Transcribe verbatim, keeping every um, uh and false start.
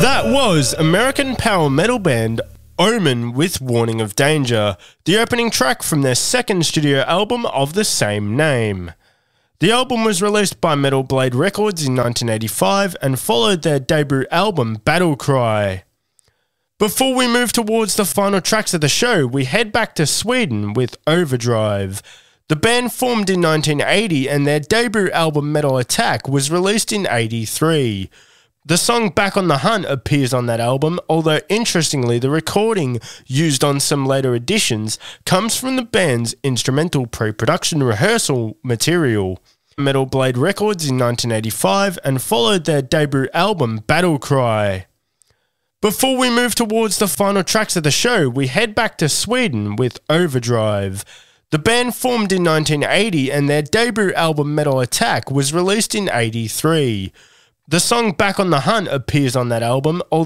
That was American power metal band Omen with Warning of Danger, the opening track from their second studio album of the same name. The album was released by Metal Blade Records in nineteen eighty-five and followed their debut album Battle Cry. Before we move towards the final tracks of the show, we head back to Sweden with Overdrive. The band formed in nineteen eighty and their debut album Metal Attack was released in eighty-three. The song Back on the Hunt appears on that album, although interestingly the recording used on some later editions comes from the band's instrumental pre-production rehearsal material. Metal Blade Records in nineteen eighty-five and followed their debut album Battle Cry. Before we move towards the final tracks of the show, we head back to Sweden with Overdrive. The band formed in nineteen eighty and their debut album Metal Attack was released in eighty-three. The song Back on the Hunt appears on that album, although